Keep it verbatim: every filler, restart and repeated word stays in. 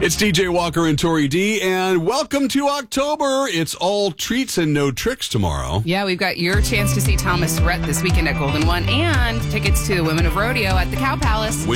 It's D J Walker and Tori D, and welcome to October. It's all treats and no tricks tomorrow. Yeah, we've got your chance to see Thomas Rhett this weekend at Golden One and tickets to the Women of Rodeo at the Cow Palace.